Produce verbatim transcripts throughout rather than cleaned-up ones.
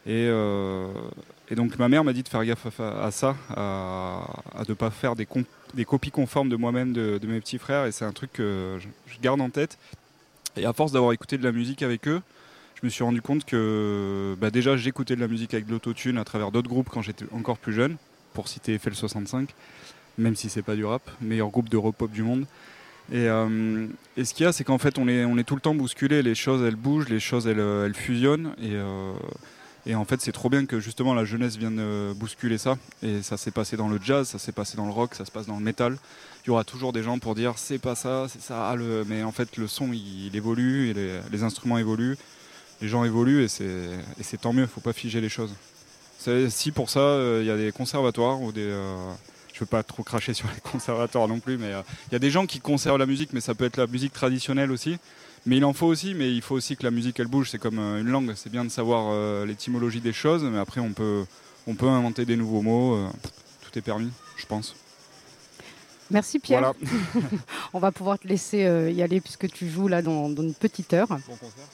Et, euh, et donc ma mère m'a dit de faire gaffe à, à ça, à ne pas faire des, comp- des copies conformes de moi-même, de, de mes petits frères. Et c'est un truc que je, je garde en tête. Et à force d'avoir écouté de la musique avec eux, je me suis rendu compte que bah déjà j'écoutais de la musique avec de l'autotune à travers d'autres groupes quand j'étais encore plus jeune, pour citer Eiffel soixante-cinq, même si c'est pas du rap, meilleur groupe de rock pop du monde. Et, euh, et ce qu'il y a, c'est qu'en fait on est, on est tout le temps bousculé, les choses elles bougent, les choses elles, elles fusionnent. Et, euh, et en fait c'est trop bien que justement la jeunesse vienne euh, bousculer ça. Et ça s'est passé dans le jazz, ça s'est passé dans le rock, ça se passe dans le métal. Il y aura toujours des gens pour dire c'est pas ça, c'est ça, ah, le... mais en fait le son il, il évolue, et les, les instruments évoluent. Les gens évoluent et c'est, et c'est tant mieux, il ne faut pas figer les choses. C'est, si pour ça, il euh, y a des conservatoires ou des... Euh, je ne veux pas trop cracher sur les conservatoires non plus, mais il euh, y a des gens qui conservent la musique, mais ça peut être la musique traditionnelle aussi. Mais il en faut aussi, mais il faut aussi que la musique elle bouge, c'est comme euh, une langue, c'est bien de savoir euh, l'étymologie des choses, mais après on peut, on peut inventer des nouveaux mots, euh, tout est permis, je pense. Merci Pierre. Voilà. On va pouvoir te laisser euh, y aller puisque tu joues là dans, dans une petite heure. Bon concert.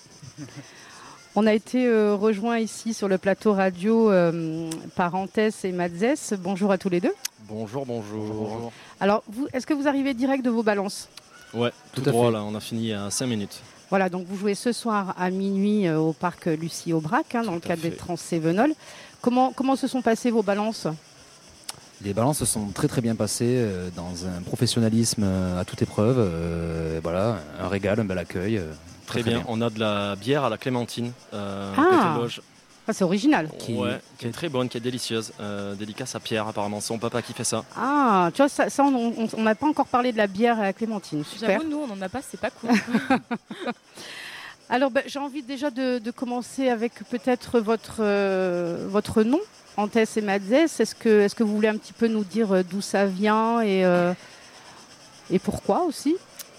On a été euh, rejoints ici sur le plateau radio euh, par Anthès et Madzès. Bonjour à tous les deux. Bonjour, bonjour. bonjour. Alors, vous, est-ce que vous arrivez direct de vos balances ? Ouais, tout, tout droit fait. Là, on a fini à cinq minutes. Voilà, donc vous jouez ce soir à minuit euh, au parc Lucie Aubrac, hein, dans tout le cadre des Trans Cévenol. Comment, comment se sont passées vos balances ? Les balances se sont très très bien passées euh, dans un professionnalisme euh, à toute épreuve. Euh, voilà, un régal, un bel accueil. Euh, très, très bien. bien. On a de la bière à la clémentine. Euh, ah, loge. Ah, c'est original. Qui, ouais, qui est très bonne, qui est délicieuse. Euh, dédicace à Pierre, apparemment. C'est son papa qui fait ça. Ah, tu vois, ça, ça on n'a pas encore parlé de la bière à la clémentine. Super. J'avoue, nous, on n'en a pas, c'est pas cool. Alors, bah, j'ai envie déjà de, de commencer avec peut-être votre, euh, votre nom. Anthès et Madzès, est-ce que, est-ce que vous voulez un petit peu nous dire d'où ça vient et, euh, et pourquoi aussi ?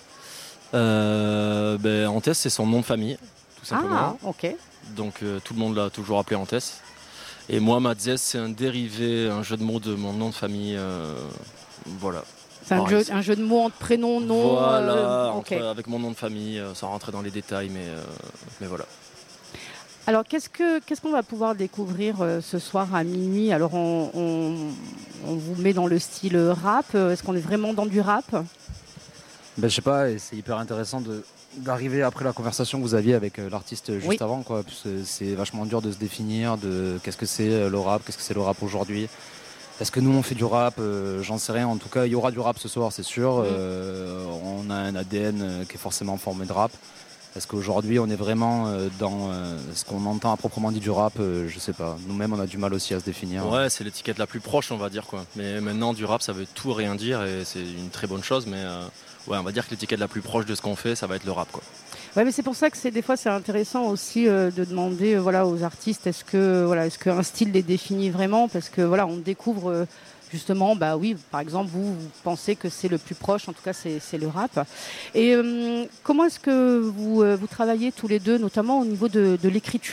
euh, ben, Anthès, c'est son nom de famille, tout simplement. Ah, ok. Donc euh, tout le monde l'a toujours appelé Anthès. Et moi, Madzès, c'est un dérivé, un jeu de mots de mon nom de famille. Euh, voilà. C'est un jeu, un jeu de mots entre prénom, nom. Voilà, euh, okay. entre, avec mon nom de famille, euh, sans rentrer dans les détails, mais, euh, mais voilà. Alors, qu'est-ce, que, qu'est-ce qu'on va pouvoir découvrir euh, ce soir à minuit ? Alors, on, on, on vous met dans le style rap. Est-ce qu'on est vraiment dans du rap ? Ben, je sais pas, et c'est hyper intéressant de, d'arriver après la conversation que vous aviez avec euh, l'artiste juste oui. avant, quoi. C'est, c'est vachement dur de se définir de qu'est-ce que c'est euh, le rap, qu'est-ce que c'est le rap aujourd'hui. Est-ce que nous on fait du rap ? euh, J'en sais rien. En tout cas, il y aura du rap ce soir, c'est sûr. Mmh. Euh, on a un A D N qui est forcément formé de rap. Est-ce qu'aujourd'hui on est vraiment dans ce qu'on entend à proprement dit du rap ? Je sais pas. Nous-mêmes on a du mal aussi à se définir. Ouais, c'est l'étiquette la plus proche, on va dire, quoi. Mais maintenant du rap ça veut tout rien dire et c'est une très bonne chose. Mais euh, ouais, on va dire que l'étiquette la plus proche de ce qu'on fait, ça va être le rap, quoi. Ouais, mais c'est pour ça que c'est des fois c'est intéressant aussi euh, de demander euh, voilà aux artistes est-ce que voilà est-ce qu'un style les définit vraiment, parce que voilà on découvre euh, justement, bah oui, par exemple, vous, vous pensez que c'est le plus proche, en tout cas, c'est, c'est le rap. Et euh, comment est-ce que vous, euh, vous travaillez tous les deux, notamment au niveau de, de l'écriture ?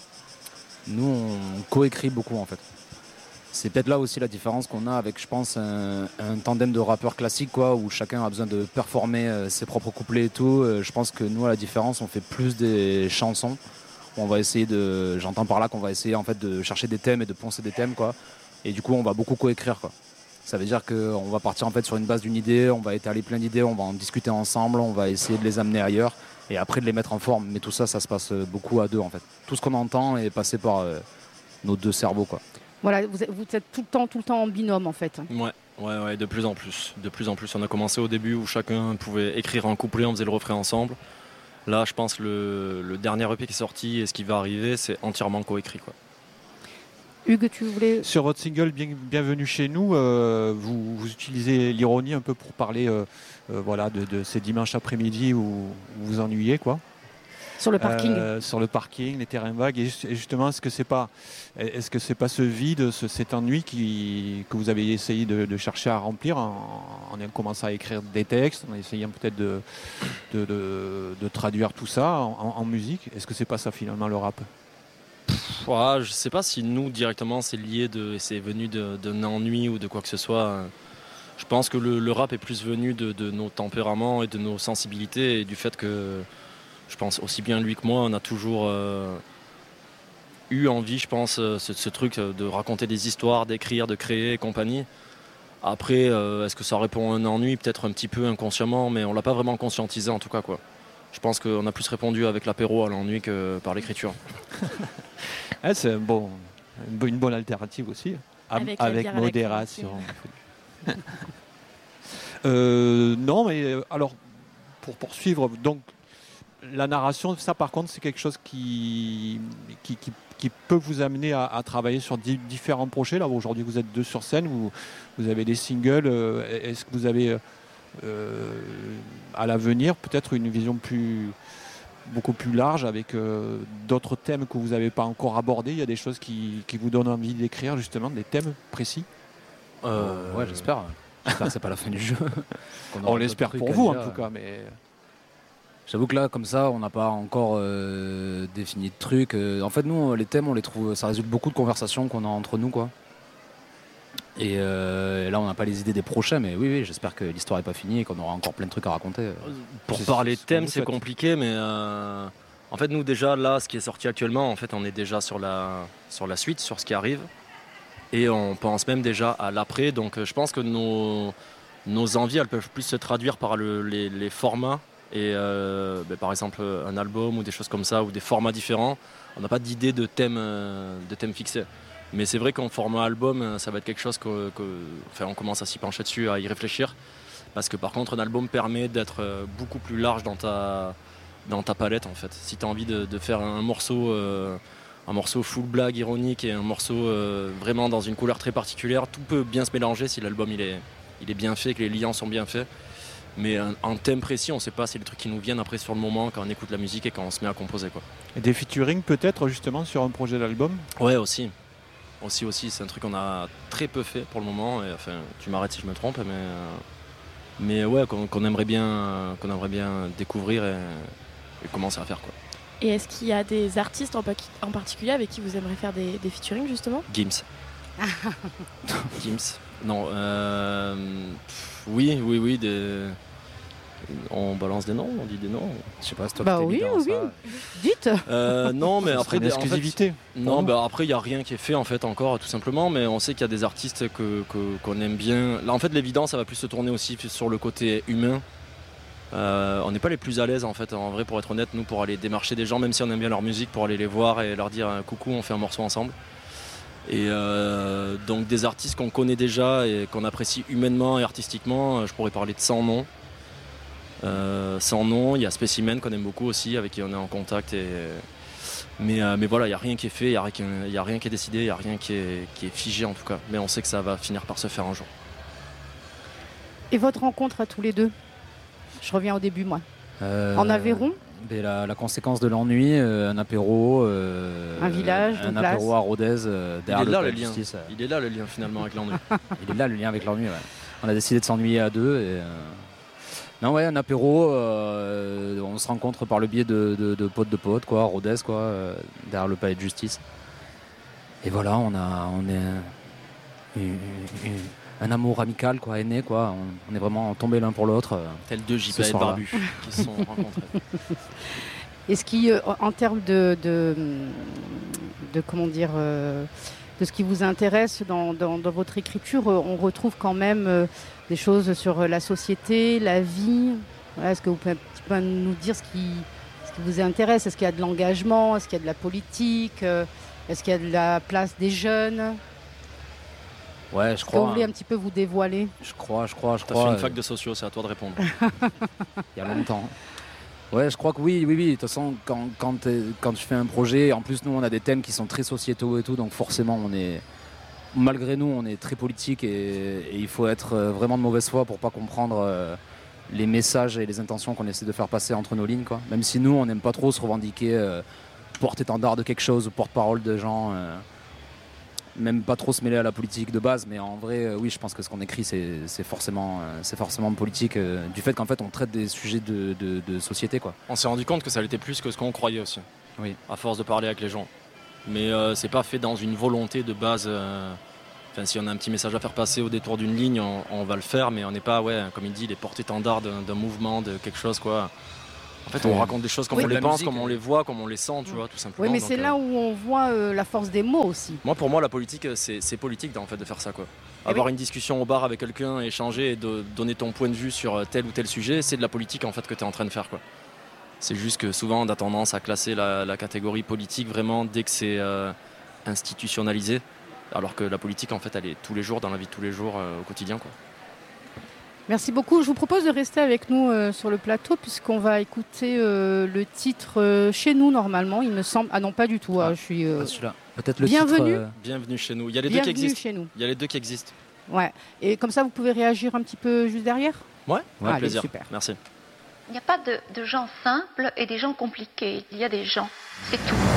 Nous, on coécrit beaucoup, en fait. C'est peut-être là aussi la différence qu'on a avec, je pense, un, un tandem de rappeurs classiques, quoi, où chacun a besoin de performer euh, ses propres couplets et tout. Euh, je pense que nous, à la différence, on fait plus des chansons. On va essayer de, j'entends par là qu'on va essayer en fait de chercher des thèmes et de poncer des thèmes, quoi. Et du coup, on va beaucoup coécrire, quoi. Ça veut dire qu'on va partir en fait sur une base d'une idée, on va étaler plein d'idées, on va en discuter ensemble, on va essayer de les amener ailleurs et après de les mettre en forme. Mais tout ça, ça se passe beaucoup à deux, en fait. Tout ce qu'on entend est passé par euh, nos deux cerveaux, quoi. Voilà, vous êtes, vous êtes tout le temps, tout le temps en binôme, en fait. Ouais, ouais, ouais, de plus en plus, de plus en plus. On a commencé au début où chacun pouvait écrire un couplet, on faisait le refrain ensemble. Là, je pense que le, le dernier E P qui est sorti et ce qui va arriver, c'est entièrement coécrit, quoi. Hugues, tu voulais... Sur votre single Bien, Bienvenue chez nous, euh, vous, vous utilisez l'ironie un peu pour parler euh, euh, voilà, de, de ces dimanches après-midi où vous vous ennuyez, quoi. Sur le parking. Euh, sur le parking, les terrains vagues. Et justement, est-ce que c'est pas, est-ce que c'est pas ce vide, ce, cet ennui qui, que vous avez essayé de, de chercher à remplir en, en commençant à écrire des textes, en essayant peut-être de, de, de, de traduire tout ça en, en musique. Est-ce que c'est pas ça finalement le rap ? Ouais, je sais pas si nous directement c'est lié de, c'est venu de, d'un ennui ou de quoi que ce soit. Je pense que le, le rap est plus venu de, de nos tempéraments et de nos sensibilités et du fait que je pense aussi bien lui que moi on a toujours euh, eu envie, je pense, ce, ce truc de raconter des histoires, d'écrire, de créer et compagnie. Après, euh, est-ce que ça répond à un ennui? Peut-être un petit peu inconsciemment, mais on ne l'a pas vraiment conscientisé en tout cas, quoi. Je pense qu'on a plus répondu avec l'apéro à l'ennui que par l'écriture. Ah, c'est un bon, une bonne alternative aussi, Avec, avec modération. euh, non, mais alors, pour poursuivre, donc, la narration, ça par contre, c'est quelque chose qui, qui, qui, qui peut vous amener à, à travailler sur di- différents projets. Là, aujourd'hui, vous êtes deux sur scène, vous, vous avez des singles. Euh, est-ce que vous avez, euh, à l'avenir, peut-être une vision plus, beaucoup plus large avec euh, d'autres thèmes que vous n'avez pas encore abordés? Il y a des choses qui, qui vous donnent envie d'écrire, justement, des thèmes précis? Euh, ouais, j'espère. J'espère que c'est pas la fin du jeu. On l'espère pour vous, en tout cas, mais... J'avoue que là, comme ça, on n'a pas encore euh, défini de trucs. Euh, en fait, nous, les thèmes, on les trouve, ça résulte beaucoup de conversations qu'on a entre nous, quoi. Et, euh, et là, on n'a pas les idées des prochains, mais oui, oui, j'espère que l'histoire n'est pas finie et qu'on aura encore plein de trucs à raconter. Pour C'est- parler de c'est ce thèmes, qu'on c'est souhaite. compliqué, mais euh, en fait, nous déjà là, ce qui est sorti actuellement, en fait, on est déjà sur la sur la suite, sur ce qui arrive, et on pense même déjà à l'après. Donc, euh, je pense que nos nos envies, elles peuvent plus se traduire par le, les, les formats. Et euh, ben, par exemple un album ou des choses comme ça, ou des formats différents, on n'a pas d'idée de thème, euh, de thème fixé. Mais c'est vrai qu'en format album, ça va être quelque chose que, que enfin, on commence à s'y pencher dessus, à y réfléchir. Parce que par contre, un album permet d'être euh, beaucoup plus large dans ta, dans ta palette en fait. Si tu as envie de, de faire un morceau, euh, un morceau full blague, ironique, et un morceau euh, vraiment dans une couleur très particulière, tout peut bien se mélanger si l'album il est, il est bien fait, que les liens sont bien faits. Mais un, un thème précis, on ne sait pas, c'est les trucs qui nous viennent après sur le moment quand on écoute la musique et quand on se met à composer, quoi. Et des featuring peut-être justement sur un projet d'album? Ouais, aussi. Aussi, aussi, c'est un truc qu'on a très peu fait pour le moment. Et, enfin, tu m'arrêtes si je me trompe, mais, euh, mais ouais, qu'on, qu'on aimerait bien, qu'on aimerait bien découvrir et, et commencer à faire, quoi. Et est-ce qu'il y a des artistes en, pa- en particulier avec qui vous aimeriez faire des, des featuring justement? Gims. Gims. Non. Euh, pff, oui, oui, oui. Des... On balance des noms, on dit des noms. Je sais pas, c'est toi Bah qui t'es oui, mis dans oui, ça. Dites. Euh, non, mais après, une des- en fait, exclusivité. non, nous. bah après il n'y a rien qui est fait en fait encore tout simplement, mais on sait qu'il y a des artistes que, que- qu'on aime bien. Là en fait l'évidence ça va plus se tourner aussi sur le côté humain. Euh, on n'est pas les plus à l'aise en fait en vrai pour être honnête nous pour aller démarcher des gens même si on aime bien leur musique pour aller les voir et leur dire coucou on fait un morceau ensemble. Et euh, donc des artistes qu'on connaît déjà et qu'on apprécie humainement et artistiquement, je pourrais parler de Sans Nom. Euh, Sans Nom, il y a Spécimen qu'on aime beaucoup aussi avec qui on est en contact et Mais, euh, mais voilà, il n'y a rien qui est fait, il n'y a, rien- y a rien qui est décidé, il n'y a rien qui est, qui est figé en tout cas. Mais on sait que ça va finir par se faire un jour. Et votre rencontre à tous les deux? Je reviens au début, moi. Euh, En Aveyron? ben, la, la conséquence de l'ennui, euh, un apéro. euh, Un village, Un une apéro place. à Rodez, euh, Il derrière est là le le palais de lien. justice, euh. Il est là le lien finalement avec l'ennui. Il est là le lien avec l'ennui. Ouais. On a décidé de s'ennuyer à deux. Et, euh, Non, ouais, un apéro. euh, on se rencontre par le biais de, de, de potes de potes, quoi, à Rodez, quoi, euh, derrière le palais de justice. Et voilà, on a, on est une- une- un amour amical, quoi, aîné, quoi. On, on est vraiment tombés l'un pour l'autre. euh. Tel deux J Ce P et soir-là. Barbu qui se sont rencontrés. Et ce qui, euh, en termes de, de, de comment dire, euh, de ce qui vous intéresse dans, dans- dans votre écriture, euh, on retrouve quand même euh, des choses sur euh, la société, la vie. Voilà, est-ce que vous pouvez un petit peu nous dire ce qui, ce qui vous intéresse? Est-ce qu'il y a de l'engagement? Est-ce qu'il y a de la politique? Euh, Est-ce qu'il y a de la place des jeunes? Ouais, je Est-ce que vous crois. voulez un petit peu vous dévoiler? Je crois, je crois, je T'as crois. fait une euh, fac de sociaux, c'est à toi de répondre. Il y a longtemps. Ouais, je crois que oui, oui, oui. De toute façon, quand, quand, t'es- quand tu fais un projet, en plus, nous, on a des thèmes qui sont très sociétaux et tout, donc forcément, on est, malgré nous, on est très politique et, et il faut être euh, vraiment de mauvaise foi pour pas comprendre euh, les messages et les intentions qu'on essaie de faire passer entre nos lignes, quoi. Même si nous, on n'aime pas trop se revendiquer euh, porte-étendard de quelque chose ou porte-parole de gens. euh, même pas trop se mêler à la politique de base, mais en vrai, euh, oui, je pense que ce qu'on écrit, c'est c'est forcément, euh, c'est forcément politique, euh, du fait qu'en fait, on traite des sujets de, de- de société, quoi. On s'est rendu compte que ça l'était plus que ce qu'on croyait aussi. Oui. À force de parler avec les gens. Mais euh, c'est pas fait dans une volonté de base. euh, Enfin, si on a un petit message à faire passer au détour d'une ligne, on, on va le faire, mais on n'est pas, ouais, comme il dit, les porte-étendards d'un, d'un mouvement, de quelque chose, quoi. En fait, on raconte des choses comme Oui, on les la pense, musique, comme on les voit, comme on les sent, tu vois, tout simplement. Oui, mais Donc, c'est euh, là où on voit euh, la force des mots aussi. Moi, pour moi, la politique, c'est, c'est politique en fait de faire ça, quoi. Eh Avoir oui. une discussion au bar avec quelqu'un, échanger et de donner ton point de vue sur tel ou tel sujet, c'est de la politique en fait que tu es en train de faire, quoi. C'est juste que souvent, on a tendance à classer la, la catégorie politique vraiment dès que c'est euh, institutionnalisé, alors que la politique, en fait, elle est tous les jours, dans la vie de tous les jours, euh, au quotidien, quoi. Merci beaucoup. Je vous propose de rester avec nous euh, sur le plateau puisqu'on va écouter euh, le titre euh, chez nous normalement, il me semble. Ah non, pas du tout. Ah. ah, je suis. euh, Ah, celui-là. Peut-être le Bienvenue. titre. euh, Bienvenue chez nous. Il y a les deux qui Bienvenue existent. chez nous. Il y a les deux qui existent. Ouais. Et comme ça, vous pouvez réagir un petit peu juste derrière. Ouais, avec Allez, plaisir. super. Merci. Il n'y a pas de, de gens simples et des gens compliqués. Il y a des gens, c'est tout.